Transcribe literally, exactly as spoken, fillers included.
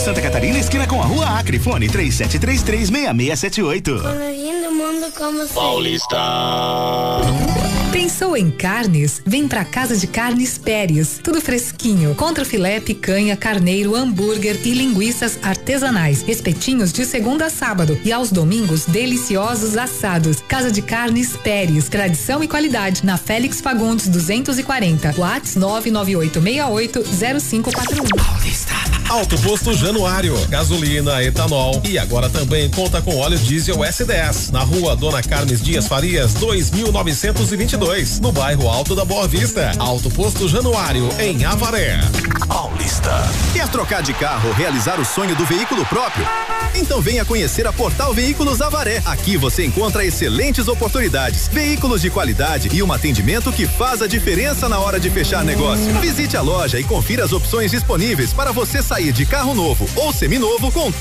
Santa Catarina, esquina com a Rua Acre. Fone três sete três três, seis seis sete oito. Mundo como Paulista. Pensou em carnes? Vem pra Casa de Carnes Pérez. Tudo fresquinho. Contrafilé, picanha, carneiro, hambúrguer e linguiças artesanais. Espetinhos de segunda a sábado. E aos domingos, deliciosos assados. Casa de Carnes Pérez. Tradição e qualidade. Na Félix Fagundes duzentos e quarenta. WhatsApp nove nove oito seis oito zero cinco quatro um. Paulista. Alto Posto Januário. Gasolina, etanol. E agora também conta com óleo diesel S dez. Na rua Dona Carmes Dias Farias, dois mil novecentos e vinte e dois, no bairro Alto da Boa Vista. Alto Posto Januário, em Avaré. Paulista. Quer trocar de carro ou realizar o sonho do veículo próprio? Então venha conhecer a Portal Veículos Avaré. Aqui você encontra excelentes oportunidades, veículos de qualidade e um atendimento que faz a diferença na hora de fechar negócio. Visite a loja e confira as opções disponíveis para você sair de carro novo ou seminovo com